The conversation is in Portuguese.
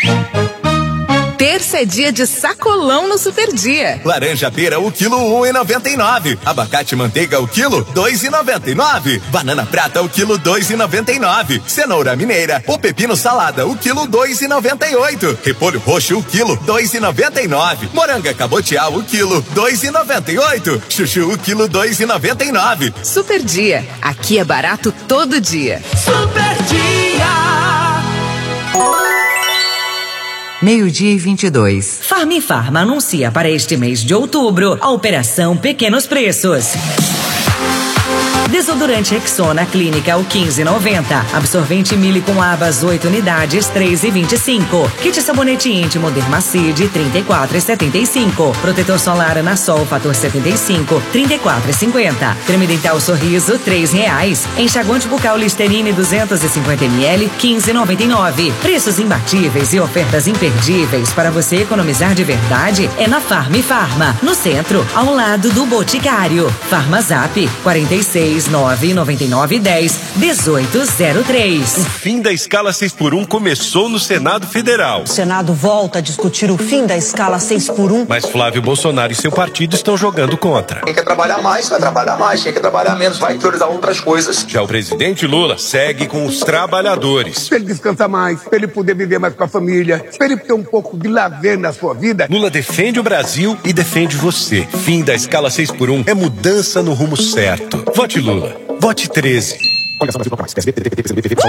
Terça é dia de sacolão no Super Dia. Laranja pera o quilo 1,99. Abacate manteiga o quilo 2,99. Banana prata o quilo 2,99. Cenoura mineira ou pepino salada o quilo 2,98. Repolho roxo o quilo 2,99. Moranga cabotial o quilo 2,98. Chuchu o quilo 2,99. Super Dia, aqui é barato todo dia. Super Dia. 12:22. Farma anuncia para este mês de outubro a Operação Pequenos Preços. Desodorante Rexona Clínica, o 15,90. Absorvente Mille com abas, 8 unidades, 3,25. Kit sabonete íntimo Dermacide, 34,75. Protetor solar Anasol, fator 75, 34,50. Creme dental Sorriso, R$3. Enxaguante bucal Listerine 250 ml, 15,99. Preços imbatíveis e ofertas imperdíveis para você economizar de verdade é na Farma, no centro, ao lado do Boticário. Farmazap, 46-999-10-1803. O fim da escala 6x1 começou no Senado Federal. O Senado volta a discutir o fim da escala 6x1. Mas Flávio Bolsonaro e seu partido estão jogando contra. Quem quer trabalhar mais, vai trabalhar mais. Quem quer trabalhar menos, vai priorizar outras coisas. Já o presidente Lula segue com os trabalhadores. Pra ele descansar mais, pra ele poder viver mais com a família, pra ele ter um pouco de lazer na sua vida. Lula defende o Brasil e defende você. Fim da escala 6x1 é mudança no rumo certo. Vote Lula. Vote 13.